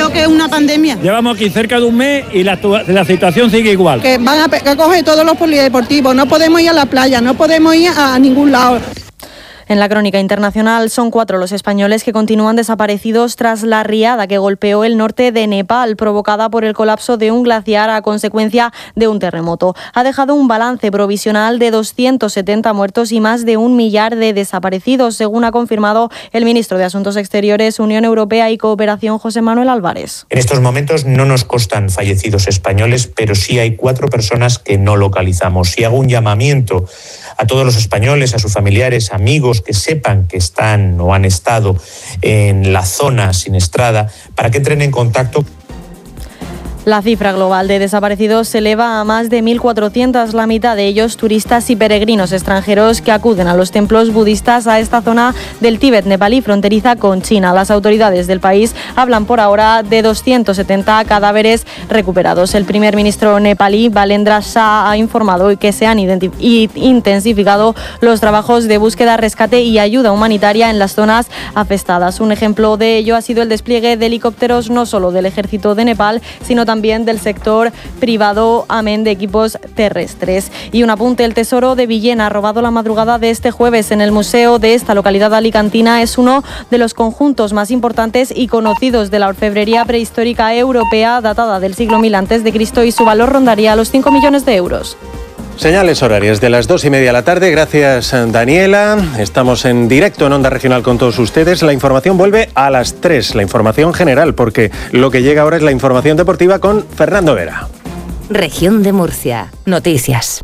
lo que es una pandemia. Llevamos aquí cerca de un mes y la situación sigue igual. Que van a coger todos los polideportivos, no podemos ir a la playa, no podemos ir a ningún lado. En la crónica internacional son 4 los españoles que continúan desaparecidos tras la riada que golpeó el norte de Nepal, provocada por el colapso de un glaciar a consecuencia de un terremoto. Ha dejado un balance provisional de 270 muertos y más de 1 millar de desaparecidos, según ha confirmado el ministro de Asuntos Exteriores, Unión Europea y Cooperación, José Manuel Álvarez. En estos momentos no nos constan fallecidos españoles, pero sí hay 4 personas que no localizamos. Y hago un llamamiento a todos los españoles, a sus familiares, amigos, que sepan que están o han estado en la zona siniestrada, para que entren en contacto. La cifra global de desaparecidos se eleva a más de 1.400, la mitad de ellos turistas y peregrinos extranjeros que acuden a los templos budistas a esta zona del Tíbet nepalí fronteriza con China. Las autoridades del país hablan por ahora de 270 cadáveres recuperados. El primer ministro nepalí, Balendra Shah, ha informado que se han intensificado los trabajos de búsqueda, rescate y ayuda humanitaria en las zonas afectadas. Un ejemplo de ello ha sido el despliegue de helicópteros no solo del ejército de Nepal, sino también del sector privado, amén de equipos terrestres. Y un apunte: el tesoro de Villena, robado la madrugada de este jueves en el museo de esta localidad alicantina, es uno de los conjuntos más importantes y conocidos de la orfebrería prehistórica europea, datada del siglo 1000 a.C., y su valor rondaría los 5 millones de euros. Señales horarias de las 2:30 de la tarde. Gracias, Daniela. Estamos en directo en Onda Regional con todos ustedes. La información vuelve a las 3, la información general, porque lo que llega ahora es la información deportiva con Fernando Vera. Región de Murcia. Noticias.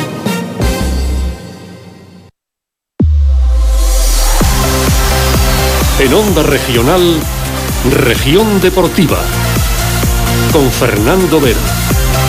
En Onda Regional, Región Deportiva, con Fernando Vera.